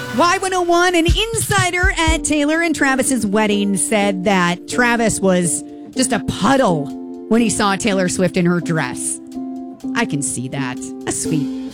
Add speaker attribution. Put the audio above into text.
Speaker 1: Y101, an insider at Taylor and Travis's wedding, said that Travis was just a puddle when he saw Taylor Swift in her dress. I can see that. That's sweet.